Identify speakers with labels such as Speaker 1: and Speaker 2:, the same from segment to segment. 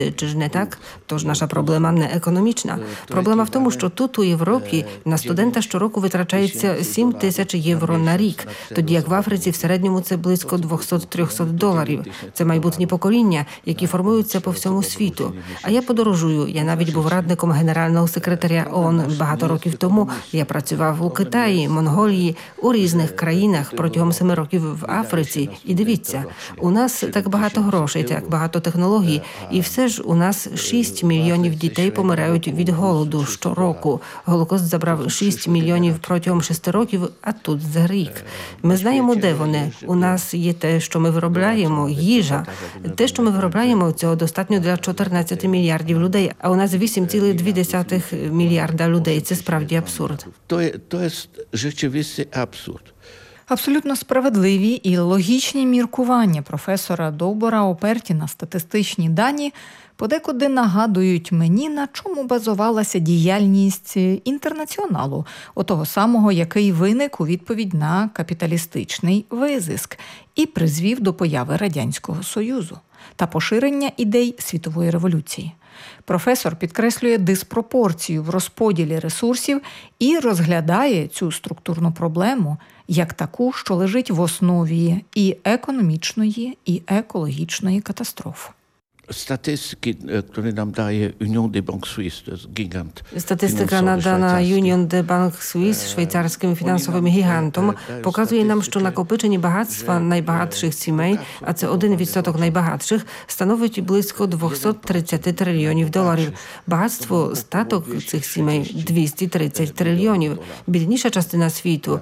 Speaker 1: Чи ж не так? Тож наша проблема не економічна. Проблема в тому, що тут у Європі на студента щороку витрачається 7 тисяч євро на рік, тоді як в Африці в середньому це близько $200-300. Це майбутні покоління, які формуються по всьому світу. А я подорожую. Я навіть був радником генерального секретаря ООН багато років тому. Я працював у Китаї, Монголії, у різних країнах протягом 7 років в Африці. І дивіться, у нас так багато грошей, так багато технологій, і все ж у нас 6 мільйонів дітей помирають від голоду щороку. Голокост забрав 6 мільйонів протягом 6 років, а тут за рік. Ми знаємо, де вони. У нас є те, що ми виробляємо, їжа. Те, що ми виробляємо, цього достатньо для 14 мільярдів людей, а у нас 8,2 мільярда людей. Це справді абсурд.
Speaker 2: To jest rzeczywisty absurd.
Speaker 3: Абсолютно справедливі і логічні міркування професора Довбора, оперті на статистичні дані, подекуди нагадують мені, на чому базувалася діяльність інтернаціоналу, отого самого, який виник у відповідь на капіталістичний визиск і призвів до появи Радянського Союзу та поширення ідей світової революції. Професор підкреслює диспропорцію в розподілі ресурсів і розглядає цю структурну проблему як таку, що лежить в основі і економічної, і екологічної катастрофи.
Speaker 2: Statystyki, które nam daje Union des Banques Suisses, to jest gigant.
Speaker 1: Статистика, надана Union des Banques Suisse, швейцарським фінансовим гігантом, показує нам, що накопичені багатства найбагатших сімей, а це 1% найбагатших, становить близько $230 трильйонів. Багатство, статок цих сімей – 230 трильйонів. Бідніша частина світу,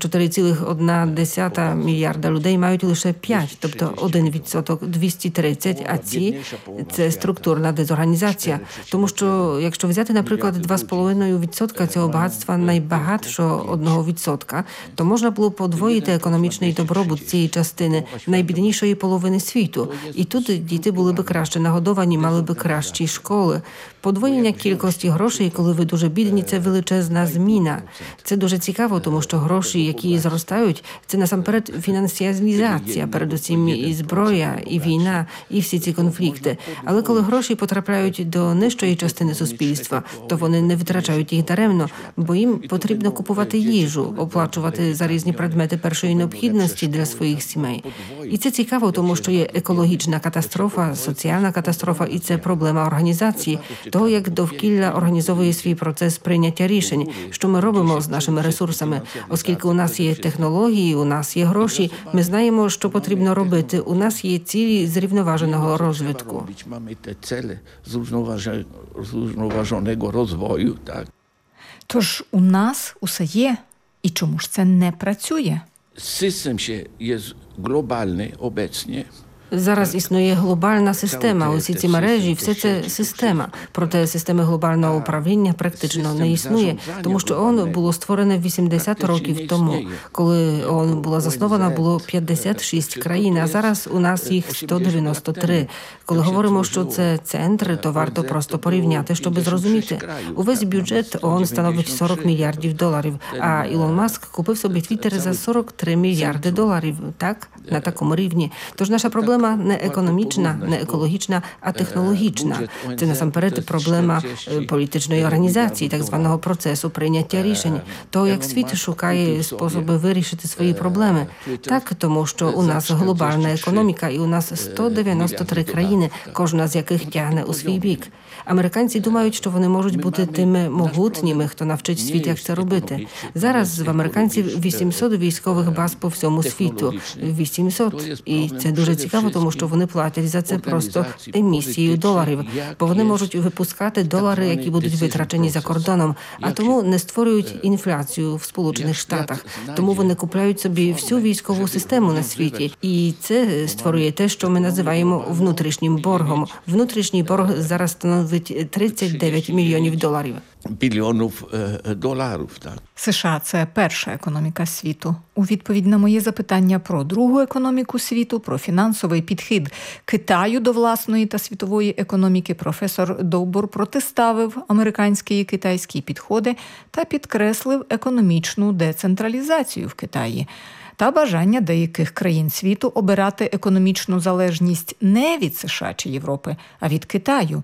Speaker 1: 4,1 мільярда людей, мають лише 5, тобто 1% – 230, а ці – це структурна дезорганізація. Тому що, якщо взяти, наприклад, 2,5% цього багатства найбагатшого 1%, то можна було подвоїти економічний добробут цієї частини найбіднішої половини світу. І тут діти були би краще нагодовані, мали би кращі школи. Подвоєння кількості грошей, коли ви дуже бідні, це величезна зміна. Це дуже цікаво, тому що гроші, які зростають, це насамперед фінансіалізація, передусім і зброя, і війна, і всі ці конфлікти. Але коли гроші потрапляють до нижчої частини суспільства, то вони не витрачають їх даремно, бо їм потрібно купувати їжу, оплачувати за різні предмети першої необхідності для своїх сімей. І це цікаво, тому що є екологічна катастрофа, соціальна катастрофа, і це проблема організації, того, як довкілля організовує свій процес прийняття рішень, що ми робимо з нашими ресурсами. Оскільки у нас є технології, у нас є гроші, ми знаємо, що потрібно робити, у нас є цілі зрівноваженого розвитку.
Speaker 2: Mamy te cele zrównoważonego rozwoju, tak.
Speaker 3: Тож у нас усе є. І чому ж це не працює?
Speaker 2: System się jest globalny obecnie.
Speaker 1: Зараз існує глобальна система. Усі ці мережі, все це система. Проте системи глобального управління практично не існує, тому що ООН було створене 80 років тому. Коли ООН була заснована, було 56 країн, а зараз у нас їх 193. Коли говоримо, що це центри, то варто просто порівняти, щоб зрозуміти. Увесь бюджет ООН становить $40 мільярдів, а Ілон Маск купив собі Твіттер за $43 мільярди. Так? На такому рівні. Тож наша проблема не економічна, не екологічна, а технологічна. Це насамперед проблема політичної організації, так званого процесу прийняття рішень. Того, як світ шукає способи вирішити свої проблеми. Так, тому що у нас глобальна економіка і у нас 193 країни, кожна з яких тягне у свій бік. Американці думають, що вони можуть бути тими могутніми, хто навчить світ, як це робити. Зараз в американців 800 військових баз по всьому світу. 800. І це дуже цікаво, тому що вони платять за це просто емісією доларів. Бо вони можуть випускати долари, які будуть витрачені за кордоном, а тому не створюють інфляцію в Сполучених Штатах. Тому вони купляють собі всю військову систему на світі. І це створює те, що ми називаємо внутрішнім боргом. Внутрішній борг зараз становить $39 мільйонів.
Speaker 2: Біліонів доларів, так.
Speaker 3: США – це перша економіка світу. У відповідь на моє запитання про другу економіку світу, про фінансовий підхід Китаю до власної та світової економіки, професор Довбор протиставив американські і китайські підходи та підкреслив економічну децентралізацію в Китаї. та бажання деяких країн світу обирати економічну залежність не від США чи Європи, а від Китаю,